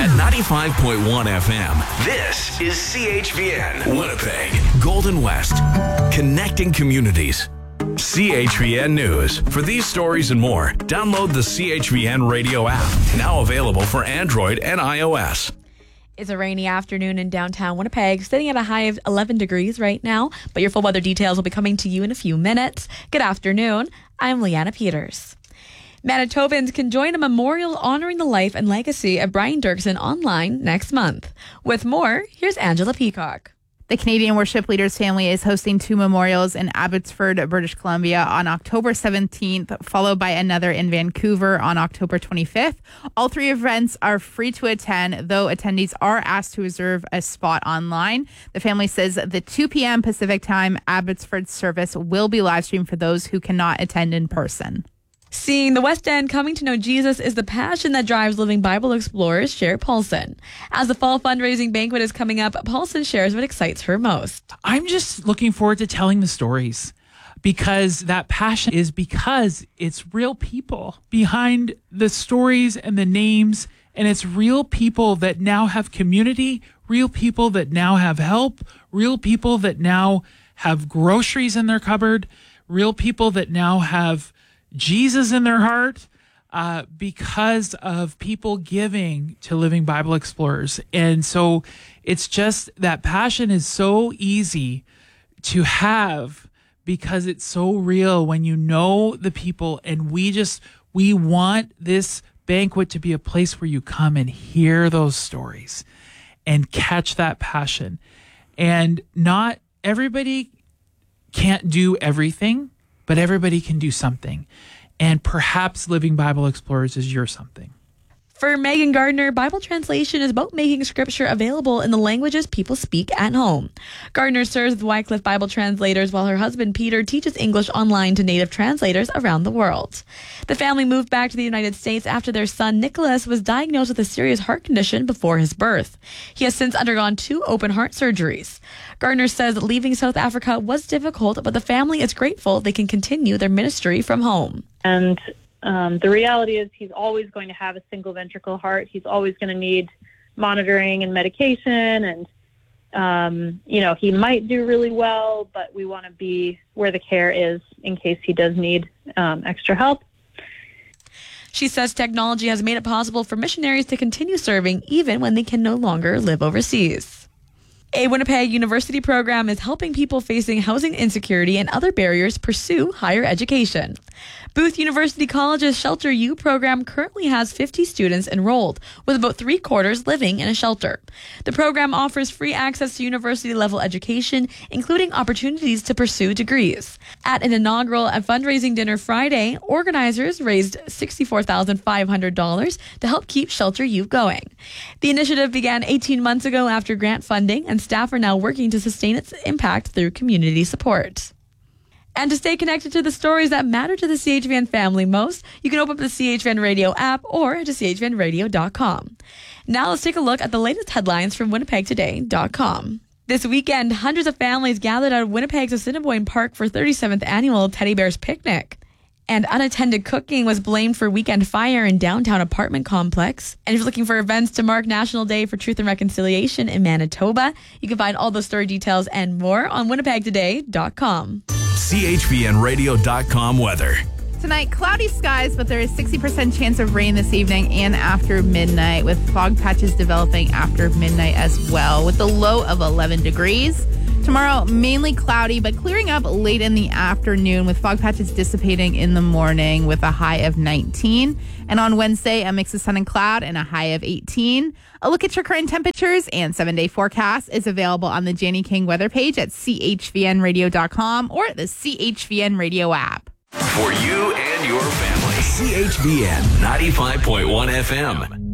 At 95.1 FM, this is CHVN Winnipeg, Golden West, connecting communities. CHVN News. For these stories and more, download the CHVN Radio app, now available for Android and iOS. It's a rainy afternoon in downtown Winnipeg, sitting at a high of 11 degrees right now, but your full weather details will be coming to you in a few minutes. Good afternoon. I'm Leanna Peters. Manitobans can join a memorial honoring the life and legacy of Brian Dirksen online next month. With more, here's Angela Peacock. The Canadian Worship Leaders family is hosting two memorials in Abbotsford, British Columbia on October 17th, followed by another in Vancouver on October 25th. All three events are free to attend, though attendees are asked to reserve a spot online. The family says the 2 p.m. Pacific time Abbotsford service will be live streamed for those who cannot attend in person. Seeing the West End coming to know Jesus is the passion that drives Living Bible Explorers Cher Paulson. As the fall fundraising banquet is coming up, Paulson shares what excites her most. I'm just looking forward to telling the stories, because that passion is because it's real people behind the stories and the names, and it's real people that now have community, real people that now have help, real people that now have groceries in their cupboard, real people that now have Jesus in their heart, because of people giving to Living Bible Explorers. And so it's just that passion is so easy to have because it's so real when you know the people. And we want this banquet to be a place where you come and hear those stories and catch that passion. And not everybody can't do everything, but everybody can do something. And perhaps Living Bible Explorers is your something. For Megan Gardner, Bible translation is about making scripture available in the languages people speak at home. Gardner serves with Wycliffe Bible Translators while her husband Peter teaches English online to native translators around the world. The family moved back to the United States after their son Nicholas was diagnosed with a serious heart condition before his birth. He has since undergone 2 open heart surgeries. Gardner says that leaving South Africa was difficult, but the family is grateful they can continue their ministry from home. And the reality is he's always going to have a single ventricle heart. He's always going to need monitoring and medication. And, he might do really well, but we want to be where the care is in case he does need extra help. She says technology has made it possible for missionaries to continue serving even when they can no longer live overseas. A Winnipeg University program is helping people facing housing insecurity and other barriers pursue higher education. Booth University College's Shelter U program currently has 50 students enrolled, with about 3/4 living in a shelter. The program offers free access to university-level education, including opportunities to pursue degrees. At an inaugural fundraising dinner Friday, organizers raised $64,500 to help keep Shelter U going. The initiative began 18 months ago after grant funding, and staff are now working to sustain its impact through community support. And to stay connected to the stories that matter to the CHVN family most, you can open up the CHVN Radio app or to chvnradio.com. Now let's take a look at the latest headlines from winnipegtoday.com. This weekend, hundreds of families gathered at Winnipeg's Assiniboine Park for 37th annual Teddy Bears Picnic. And unattended cooking was blamed for weekend fire in downtown apartment complex. And if you're looking for events to mark National Day for Truth and Reconciliation in Manitoba, you can find all those story details and more on winnipegtoday.com. CHVNradio.com weather. Tonight, cloudy skies, but there is 60% chance of rain this evening and after midnight, with fog patches developing after midnight as well, with a low of 11 degrees. Tomorrow, mainly cloudy, but clearing up late in the afternoon, with fog patches dissipating in the morning with a high of 19. And on Wednesday, a mix of sun and cloud and a high of 18. A look at your current temperatures and 7-day forecast is available on the Janie King weather page at chvnradio.com or the CHVN Radio app. For you and your family, CHVN 95.1 FM.